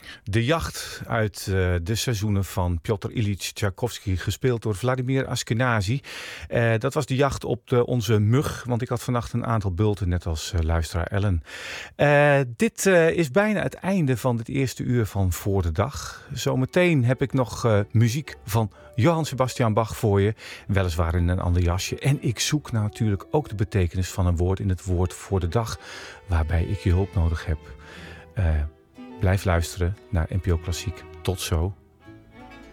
De jacht uit de seizoenen van Piotr Ilyich Tchaikovsky, gespeeld door Vladimir Ashkenazy. Dat was de jacht op onze mug, want ik had vannacht een aantal bulten, net als luisteraar Ellen. Dit is bijna het einde van dit eerste uur van Voor de Dag. Zometeen heb ik nog muziek van Johann Sebastian Bach voor je, weliswaar in een ander jasje. En ik zoek natuurlijk ook de betekenis van een woord in het woord voor de dag, waarbij ik je hulp nodig heb. Blijf luisteren naar NPO Klassiek. Tot zo.